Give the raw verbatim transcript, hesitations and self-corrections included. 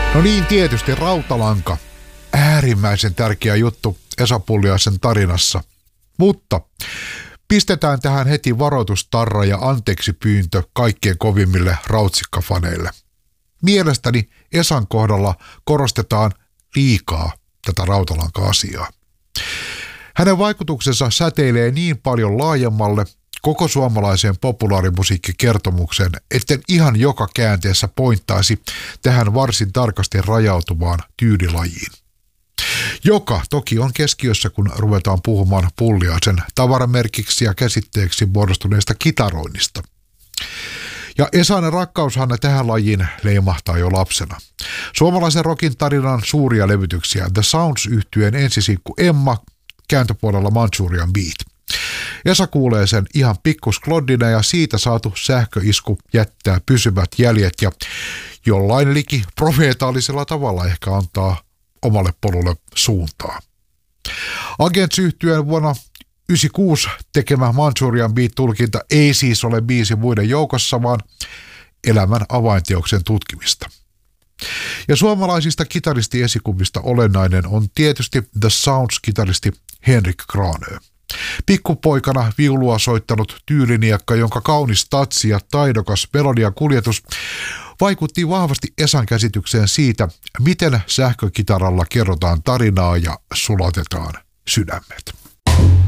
No niin, tietysti rautalanka. Äärimmäisen tärkeä juttu Esa Pulliaisen tarinassa. Mutta pistetään tähän heti varoitustarra ja anteeksi pyyntö kaikkien kovimmille rautsikkafaneille. Mielestäni Esan kohdalla korostetaan liikaa tätä rautalanka-asiaa. Hänen vaikutuksensa säteilee niin paljon laajemmalle koko suomalaiseen populaarimusiikkikertomukseen, etten ihan joka käänteessä pointtaisi tähän varsin tarkasti rajautuvaan tyylilajiin. Joka toki on keskiössä, kun ruvetaan puhumaan Pulliaisen tavaramerkiksi ja käsitteeksi muodostuneesta kitaroinnista. Ja Esan rakkaushan tähän lajiin leimahtaa jo lapsena. Suomalaisen rockin tarinan suuria levytyksiä The Sounds-yhtyeen ensisinkku Emma, kääntöpuolella Manchurian Beat. Esa kuulee sen ihan pikkuskloddina ja siitä saatu sähköisku jättää pysyvät jäljet ja jollain liki profeetaalisella tavalla ehkä antaa omalle polulle suuntaa. Agents-yhtyeen vuonna yhdeksänkymmentäkuusi tekemä Manchurian Beat-tulkinta ei siis ole biisi muiden joukossa, vaan elämän avainteoksen tutkimista. Ja suomalaisista kitaristiesikunnista olennainen on tietysti The Sounds-kitaristi Henrik Granö. Pikkupoikana viulua soittanut tyyliniekka, jonka kaunis tatsi ja taidokas melodian kuljetus vaikutti vahvasti Esan käsitykseen siitä, miten sähkökitaralla kerrotaan tarinaa ja sulatetaan sydämet.